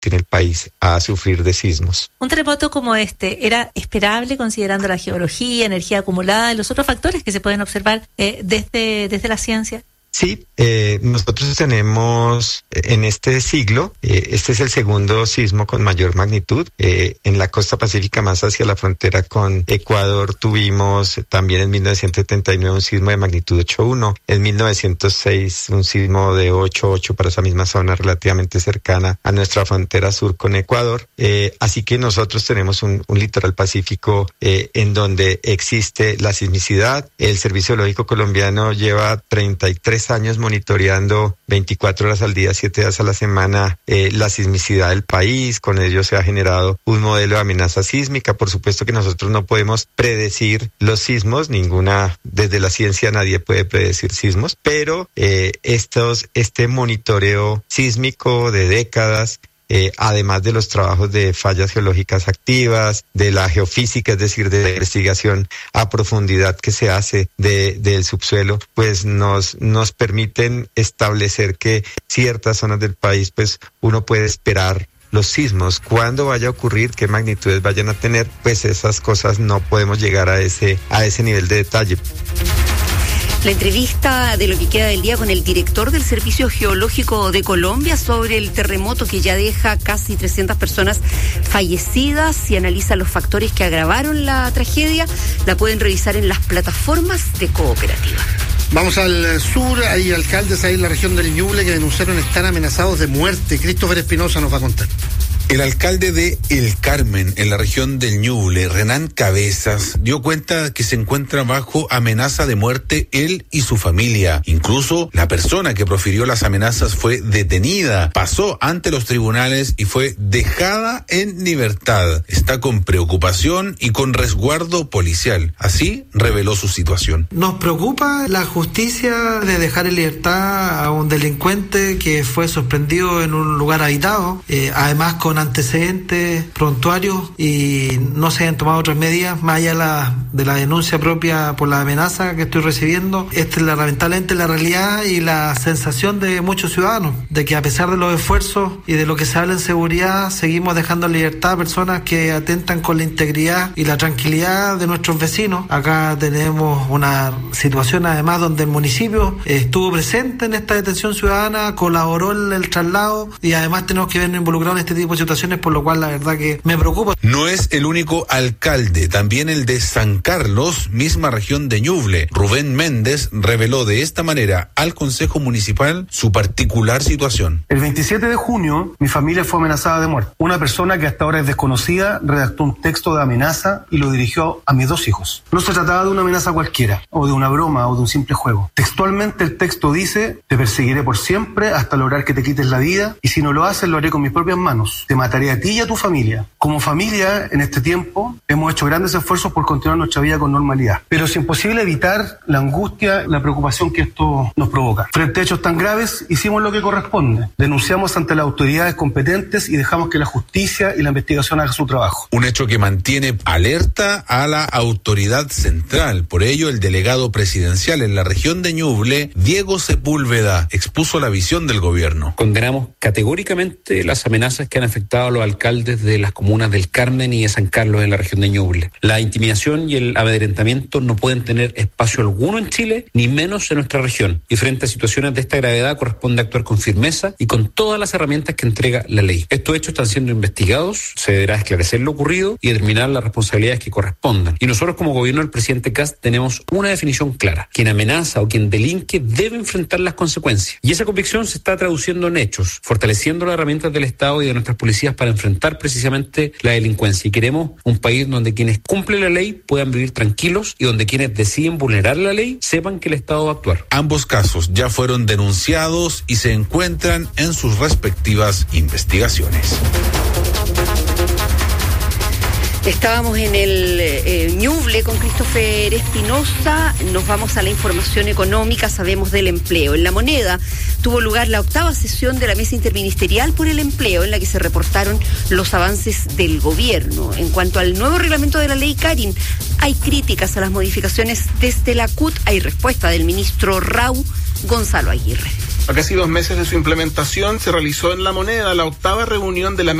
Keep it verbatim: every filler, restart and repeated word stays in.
tiene el país a sufrir de sismos. ¿Un terremoto como este era esperable considerando la geología, energía acumulada y los otros factores que se pueden observar eh, desde, desde la ciencia? Sí, eh, nosotros tenemos en este siglo, eh, este es el segundo sismo con mayor magnitud. Eh, en la costa pacífica, más hacia la frontera con Ecuador, tuvimos también en mil novecientos setenta y nueve un sismo de magnitud ocho punto uno. En mil novecientos seis un sismo de ocho punto ocho para esa misma zona relativamente cercana a nuestra frontera sur con Ecuador. Eh, así que nosotros tenemos un, un litoral pacífico eh, en donde existe la sismicidad. El Servicio Geológico Colombiano lleva treinta y tres años monitoreando veinticuatro horas al día, siete días a la semana, eh, la sismicidad del país. Con ello se ha generado un modelo de amenaza sísmica. Por supuesto que nosotros no podemos predecir los sismos, ninguna, desde la ciencia nadie puede predecir sismos, pero eh, estos, este monitoreo sísmico de décadas, Eh, además de los trabajos de fallas geológicas activas, de la geofísica, es decir, de la investigación a profundidad que se hace de, del subsuelo, pues nos, nos permiten establecer que ciertas zonas del país, pues uno puede esperar los sismos. ¿Cuándo vaya a ocurrir? ¿Qué magnitudes vayan a tener? Pues esas cosas no podemos llegar a ese, a ese nivel de detalle. La entrevista de lo que queda del día con el director del Servicio Geológico de Colombia sobre el terremoto que ya deja casi trescientas personas fallecidas y analiza los factores que agravaron la tragedia, la pueden revisar en las plataformas de Cooperativa. Vamos al sur, hay alcaldes ahí en la región del Ñuble que denunciaron estar amenazados de muerte. Christopher Espinosa nos va a contar. El alcalde de El Carmen, en la región del Ñuble, Renán Cabezas, dio cuenta que se encuentra bajo amenaza de muerte él y su familia. Incluso la persona que profirió las amenazas fue detenida, pasó ante los tribunales y fue dejada en libertad. Está con preocupación y con resguardo policial. Así reveló su situación. Nos preocupa la justicia de dejar en libertad a un delincuente que fue sorprendido en un lugar habitado, eh, además con antecedentes prontuarios, y no se han tomado otras medidas más allá de la, de la denuncia propia por la amenaza que estoy recibiendo. Esta es la, lamentablemente la realidad y la sensación de muchos ciudadanos, de que a pesar de los esfuerzos y de lo que se habla en seguridad, seguimos dejando en libertad a personas que atentan con la integridad y la tranquilidad de nuestros vecinos. Acá tenemos una situación además donde el municipio estuvo presente en esta detención ciudadana, colaboró en el traslado, y además tenemos que vernos involucrados en este tipo de situaciones, por lo cual la verdad que me preocupa. No es el único alcalde, también el de San Carlos, misma región de Ñuble, Rubén Méndez, reveló de esta manera al Consejo Municipal su particular situación. El veintisiete de junio, mi familia fue amenazada de muerte. Una persona que hasta ahora es desconocida redactó un texto de amenaza y lo dirigió a mis dos hijos. No se trataba de una amenaza cualquiera, o de una broma, o de un simple juego. Textualmente el texto dice: te perseguiré por siempre hasta lograr que te quites la vida, y si no lo haces lo haré con mis propias manos. Te mataré a ti y a tu familia. Como familia, en este tiempo, hemos hecho grandes esfuerzos por continuar nuestra vida con normalidad. Pero es imposible evitar la angustia, la preocupación que esto nos provoca. Frente a hechos tan graves, hicimos lo que corresponde. Denunciamos ante las autoridades competentes y dejamos que la justicia y la investigación hagan su trabajo. Un hecho que mantiene alerta a la autoridad central. Por ello, el delegado presidencial en la región de Ñuble, Diego Sepúlveda, expuso la visión del gobierno. Condenamos categóricamente las amenazas que han afectado a los alcaldes de las comunas del Carmen y de San Carlos en la región de Ñuble. La intimidación y el amedrentamiento no pueden tener espacio alguno en Chile, ni menos en nuestra región. Y frente a situaciones de esta gravedad corresponde actuar con firmeza y con todas las herramientas que entrega la ley. Estos hechos están siendo investigados, se deberá esclarecer lo ocurrido y determinar las responsabilidades que correspondan. Y nosotros como gobierno del presidente Kast tenemos una definición clara. Quien amenaza o quien delinque debe enfrentar las consecuencias. Y esa convicción se está traduciendo en hechos, fortaleciendo las herramientas del Estado y de nuestras policías para enfrentar precisamente la delincuencia. Y queremos un país donde quienes cumplen la ley puedan vivir tranquilos y donde quienes deciden vulnerar la ley sepan que el Estado va a actuar. Ambos casos ya fueron denunciados y se encuentran en sus respectivas investigaciones. Estábamos en el eh, Ñuble con Christopher Espinosa. Nos vamos a la información económica, sabemos del empleo. En La Moneda tuvo lugar la octava sesión de la Mesa Interministerial por el Empleo, en la que se reportaron los avances del gobierno. En cuanto al nuevo reglamento de la ley Carin, hay críticas a las modificaciones desde la C U T. Hay respuesta del ministro Rau, Gonzalo Aguirre. A casi dos meses de su implementación se realizó en La Moneda la octava reunión de la